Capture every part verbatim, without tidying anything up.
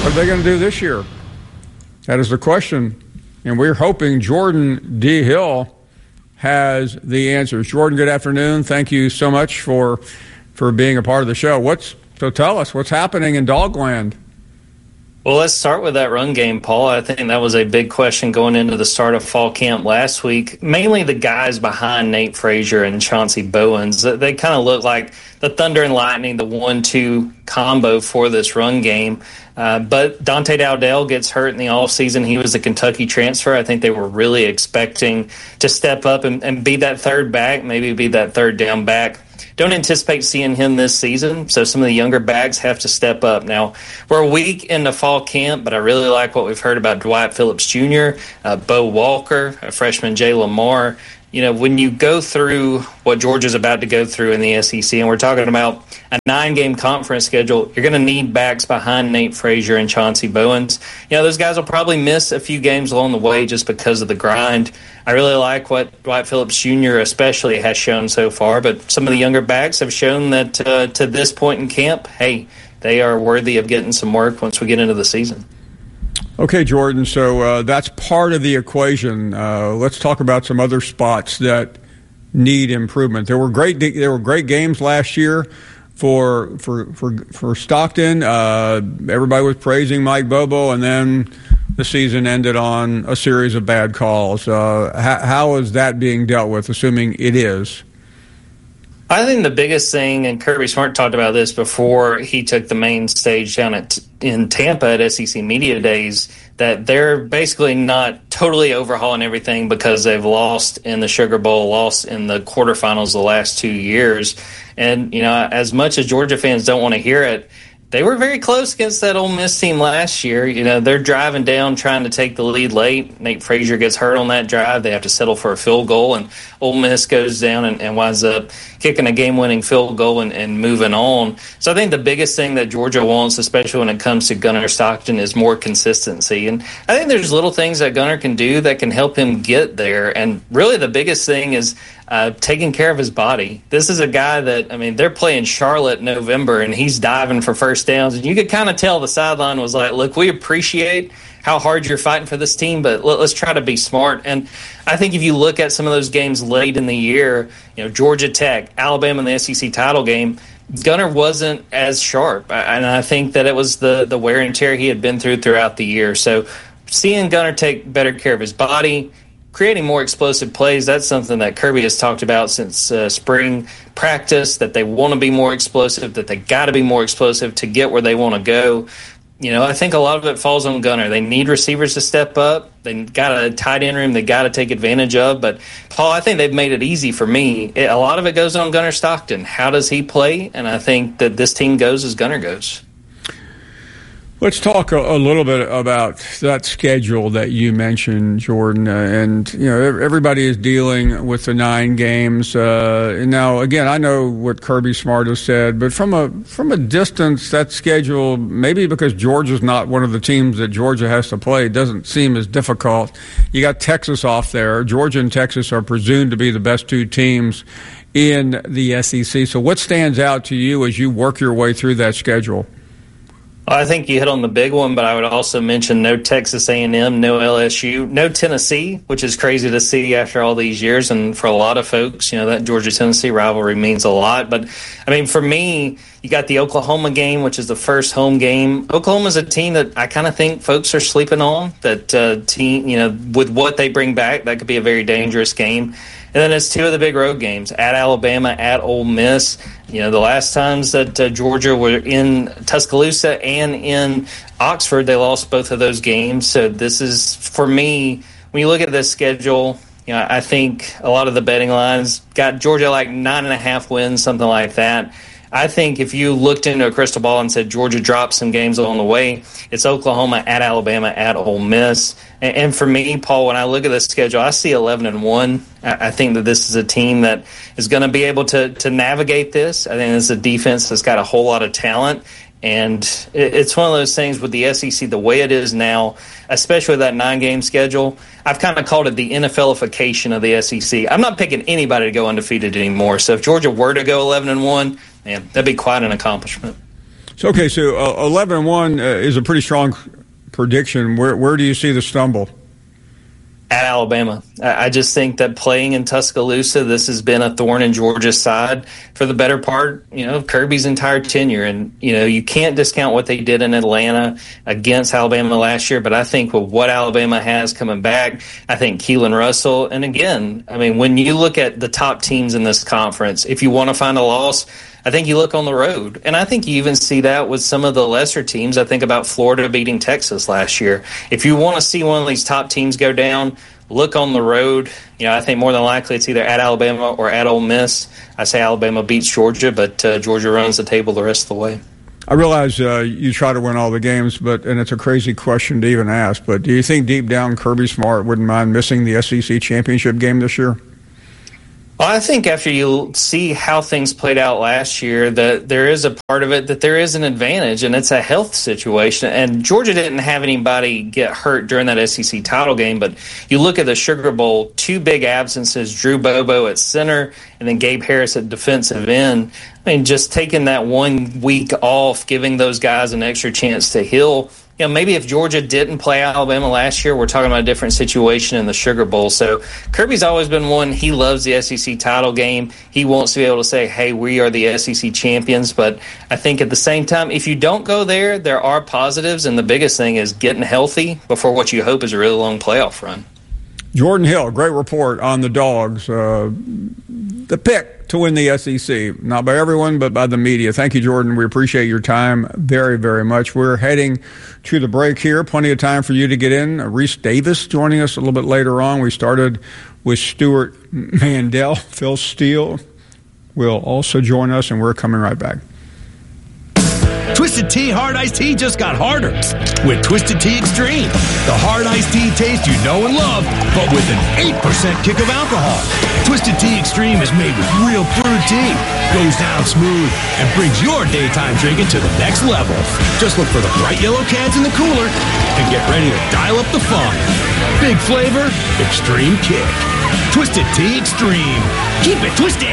What are they going to do this year? That is the question. And we're hoping Jordan D. Hill has the answers. Jordan, good afternoon. Thank you so much for for being a part of the show. What's so tell us what's happening in Dogland. Well, let's start with that run game, Paul. I think that was a big question going into the start of fall camp last week. Mainly the guys behind Nate Frazier and Chauncey Bowens. They kind of look like the Thunder and Lightning, the one two combo for this run game. Uh, but Dante Dowdell gets hurt in the offseason. He was a Kentucky transfer. I think they were really expecting to step up and, and be that third back, maybe be that third down back. Don't anticipate seeing him this season, so some of the younger backs have to step up. Now, we're a week into fall camp, but I really like what we've heard about Dwight Phillips Junior, uh, Bo Walker, a freshman Jay Lamar. You know, when you go through what Georgia's about to go through in the S E C, and we're talking about a nine-game conference schedule, you're going to need backs behind Nate Frazier and Chauncey Bowens. You know, those guys will probably miss a few games along the way just because of the grind. I really like what Dwight Phillips Junior especially has shown so far, but some of the younger backs have shown that uh, to this point in camp, hey, they are worthy of getting some work once we get into the season. Okay, Jordan, so uh, that's part of the equation. Uh, let's talk about some other spots that need improvement. There were great there were great games last year for for for, for Stockton. Uh, everybody was praising Mike Bobo, and then the season ended on a series of bad calls. Uh, how, how is that being dealt with, assuming it is? I think the biggest thing, and Kirby Smart talked about this before he took the main stage down at in Tampa at S E C Media Days, that they're basically not totally overhauling everything because they've lost in the Sugar Bowl, lost in the quarterfinals the last two years. And, you know, as much as Georgia fans don't want to hear it, they were very close against that Ole Miss team last year. You know, they're driving down, trying to take the lead late. Nate Frazier gets hurt on that drive. They have to settle for a field goal, and Ole Miss goes down and, and winds up kicking a game-winning field goal and, and moving on. So I think the biggest thing that Georgia wants, especially when it comes to Gunnar Stockton, is more consistency. And I think there's little things that Gunnar can do that can help him get there. And really the biggest thing is Uh, taking care of his body. This is a guy that, I mean, they're playing Charlotte in November, and he's diving for first downs. And you could kind of tell the sideline was like, look, we appreciate how hard you're fighting for this team, but let, let's try to be smart. And I think if you look at some of those games late in the year, you know, Georgia Tech, Alabama in the S E C title game, Gunnar wasn't as sharp. And I think that it was the, the wear and tear he had been through throughout the year. So seeing Gunnar take better care of his body, creating more explosive plays, that's something that Kirby has talked about since uh, spring practice, that they want to be more explosive, that they got to be more explosive to get where they want to go. You know, I think a lot of it falls on Gunnar. They need receivers to step up. They got a tight end room they got to take advantage of. But, Paul, I think they've made it easy for me. It, a lot of it goes on Gunnar Stockton. How does he play? And I think that this team goes as Gunnar goes. Let's talk a, a little bit about that schedule that you mentioned, Jordan. Uh, and, you know, everybody is dealing with the nine games. Uh, and now, again, I know what Kirby Smart has said, but from a from a distance, that schedule, maybe because Georgia's not one of the teams that Georgia has to play, doesn't seem as difficult. You got Texas off there. Georgia and Texas are presumed to be the best two teams in the S E C. So what stands out to you as you work your way through that schedule? I think you hit on the big one, but I would also mention no Texas A and M, no L S U, no Tennessee, which is crazy to see after all these years. And for a lot of folks, you know, that Georgia-Tennessee rivalry means a lot. But, I mean, for me, you got the Oklahoma game, which is the first home game. Oklahoma's a team that I kind of think folks are sleeping on, that uh, team, you know, with what they bring back, that could be a very dangerous game. And then it's two of the big road games, at Alabama, at Ole Miss. You know, the last times that uh, Georgia were in Tuscaloosa and in Oxford, they lost both of those games. So this is, for me, when you look at this schedule, you know, I think a lot of the betting lines got Georgia like nine and a half wins, something like that. I think if you looked into a crystal ball and said Georgia dropped some games along the way, it's Oklahoma, at Alabama, at Ole Miss. And, and for me, Paul, when I look at the schedule, I see eleven and one. I, I think that this is a team that is going to be able to to navigate this. I think it's a defense that's got a whole lot of talent. And it, it's one of those things with the S E C, the way it is now, especially with that nine-game schedule, I've kind of called it the N F L-ification of the S E C. I'm not picking anybody to go undefeated anymore. So if Georgia were to go eleven and one, man, that'd be quite an accomplishment. So, okay, so uh, eleven and one uh, is a pretty strong prediction. Where where do you see the stumble? At Alabama. I just think that playing in Tuscaloosa, this has been a thorn in Georgia's side for the better part, you know, Kirby's entire tenure. And, you know, you can't discount what they did in Atlanta against Alabama last year. But I think with what Alabama has coming back, I think Keelan Russell, and again, I mean, when you look at the top teams in this conference, if you want to find a loss, I think you look on the road. And I think you even see that with some of the lesser teams. I think about Florida beating Texas last year. If you want to see one of these top teams go down, look on the road. You know, I think more than likely it's either at Alabama or at Ole Miss. I say Alabama beats Georgia, but uh, Georgia runs the table the rest of the way. I realize uh, you try to win all the games, but and it's a crazy question to even ask, but do you think deep down Kirby Smart wouldn't mind missing the S E C championship game this year? Well, I think after you see how things played out last year, that there is a part of it that there is an advantage, and it's a health situation. And Georgia didn't have anybody get hurt during that S E C title game, but you look at the Sugar Bowl, two big absences, Drew Bobo at center and then Gabe Harris at defensive end. I mean, just taking that one week off, giving those guys an extra chance to heal. You know, maybe if Georgia didn't play Alabama last year, we're talking about a different situation in the Sugar Bowl. So Kirby's always been one. He loves the S E C title game. He wants to be able to say, hey, we are the S E C champions. But I think at the same time, if you don't go there, there are positives. And the biggest thing is getting healthy before what you hope is a really long playoff run. Jordan Hill, great report on the Dogs. Uh, the pick to win the S E C, not by everyone, but by the media. Thank you, Jordan. We appreciate your time very, very much. We're heading to the break here. Plenty of time for you to get in. Reese Davis joining us a little bit later on. We started with Stuart Mandel. Phil Steele will also join us, and we're coming right back. Twisted Tea Hard Iced Tea just got harder with Twisted Tea Extreme. The hard iced tea taste you know and love, but with an eight percent kick of alcohol. Twisted Tea Extreme is made with real brewed tea, goes down smooth, and brings your daytime drinking to the next level. Just look for the bright yellow cans in the cooler and get ready to dial up the fun. Big flavor, extreme kick. Twisted Tea Extreme. Keep it twisted.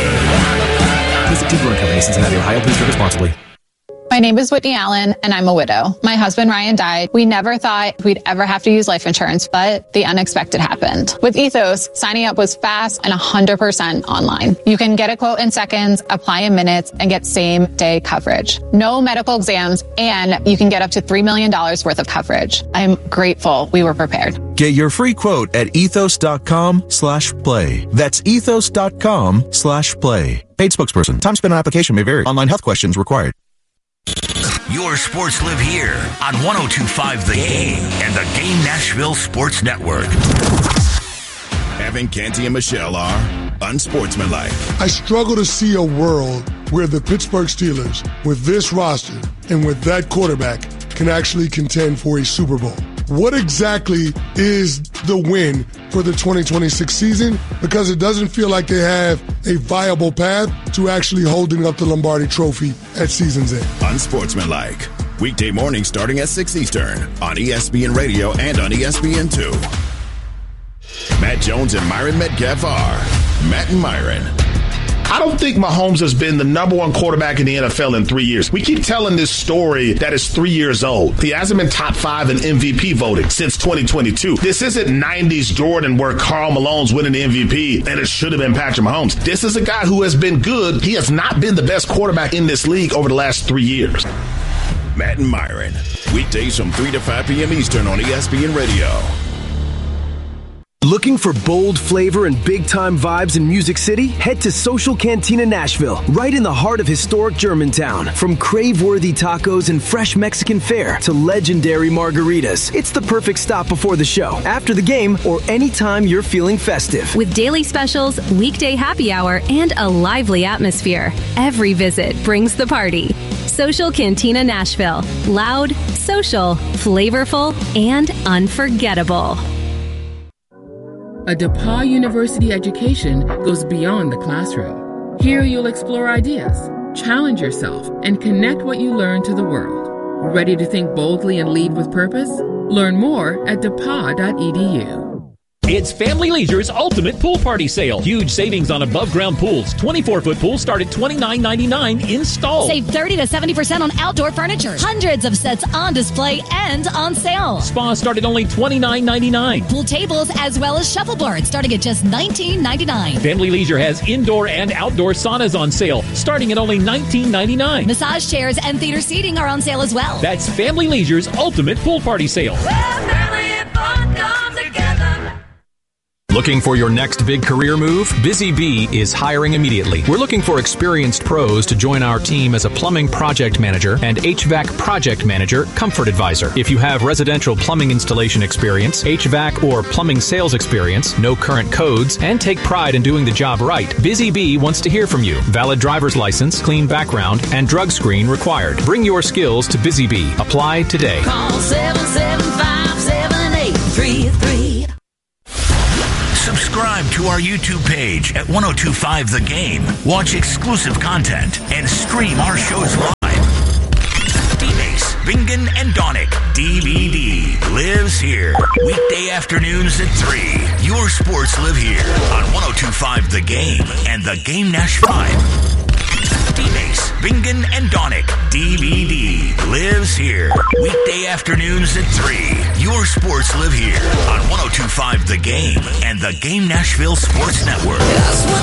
Twisted Tea Brewing Company, Cincinnati, Ohio. Please drink responsibly. My name is Whitney Allen, and I'm a widow. My husband, Ryan, died. We never thought we'd ever have to use life insurance, but the unexpected happened. With Ethos, signing up was fast and one hundred percent online. You can get a quote in seconds, apply in minutes, and get same-day coverage. No medical exams, and you can get up to three million dollars worth of coverage. I'm grateful we were prepared. Get your free quote at ethos.com slash play. That's ethos.com slash play. Paid spokesperson. Time spent on application may vary. Online health questions required. Your sports live here on one oh two point five The Game and the Game Nashville Sports Network. Evan, Canty, and Michelle are unsportsmanlike. I struggle to see a world where the Pittsburgh Steelers, with this roster and with that quarterback, can actually contend for a Super Bowl. What exactly is the win for the twenty twenty-six season? Because it doesn't feel like they have a viable path to actually holding up the Lombardi Trophy at season's end. Unsportsmanlike. Weekday mornings starting at six Eastern on E S P N Radio and on E S P N two. Matt Jones and Myron Metcalf are Matt and Myron. I don't think Mahomes has been the number one quarterback in the N F L in three years. We keep telling this story that is three years old. He hasn't been top five in M V P voting since twenty twenty-two. This isn't nineties Jordan where Karl Malone's winning the M V P and it should have been Patrick Mahomes. This is a guy who has been good. He has not been the best quarterback in this league over the last three years. Matt and Myron. Weekdays from three to five p.m. Eastern on E S P N Radio. Looking for bold flavor and big-time vibes in Music City? Head to Social Cantina Nashville, right in the heart of historic Germantown. From crave-worthy tacos and fresh Mexican fare to legendary margaritas, it's the perfect stop before the show, after the game, or anytime you're feeling festive. With daily specials, weekday happy hour, and a lively atmosphere, every visit brings the party. Social Cantina Nashville. Loud, social, flavorful, and unforgettable. A DePauw University education goes beyond the classroom. Here you'll explore ideas, challenge yourself, and connect what you learn to the world. Ready to think boldly and lead with purpose? Learn more at depaw dot e d u. It's Family Leisure's Ultimate Pool Party Sale. Huge savings on above-ground pools. twenty-four foot pools start at twenty-nine ninety-nine installed. Save thirty to seventy percent on outdoor furniture. Hundreds of sets on display and on sale. Spas start at only twenty-nine ninety-nine. Pool tables as well as shuffleboards starting at just nineteen ninety-nine. Family Leisure has indoor and outdoor saunas on sale starting at only nineteen ninety-nine. Massage chairs and theater seating are on sale as well. That's Family Leisure's Ultimate Pool Party Sale. Well, family and fun come together. Looking for your next big career move? Busy Bee is hiring immediately. We're looking for experienced pros to join our team as a plumbing project manager and H V A C project manager, comfort advisor. If you have residential plumbing installation experience, H V A C or plumbing sales experience, no current codes, and take pride in doing the job right, Busy Bee wants to hear from you. Valid driver's license, clean background, and drug screen required. Bring your skills to Busy Bee. Apply today. Call seven seven five, seven eight three three. Subscribe to our YouTube page at ten twenty-five The Game. Watch exclusive content and stream our shows live. D-Mace, Bingen, and Donick. D V D lives here. Weekday afternoons at three. Your sports live here on ten twenty-five The Game and The Game Nashville. D-Mace, Bingen, and Donick. D V D lives here. Weekday afternoons at three. Your sports live here on ten twenty-five The Game and The Game Nashville Sports Network. That's what